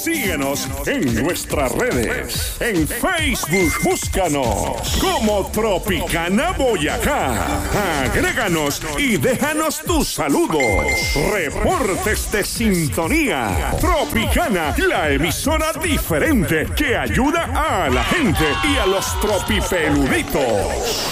Síguenos en nuestras redes. En Facebook, búscanos como Tropicana Boyacá. Agréganos y déjanos tus saludos. Reportes de sintonía. Tropicana, la emisora diferente que ayuda a la gente y a los tropipeluditos.